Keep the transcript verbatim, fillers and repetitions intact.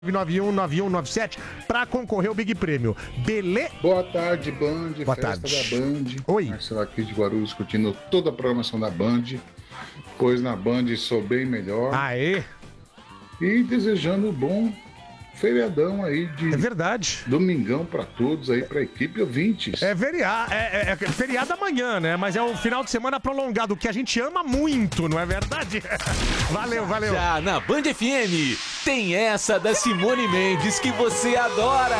nove um nove um nove sete para concorrer ao Big Prêmio. Belê? Boa tarde, Band. Boa Festa tarde. da Band. Oi. Marcelo aqui de Guarulhos, curtindo toda a programação da Band. Pois na Band sou bem melhor. Aê! E desejando um bom feriadão aí de É verdade. domingão pra todos aí, pra equipe ouvintes. É, veria... é, é, é feriado amanhã, né? Mas é o final de semana prolongado, que a gente ama muito, não é verdade? Valeu, valeu. Já na Band F M, tem essa da Simone Mendes que você adora.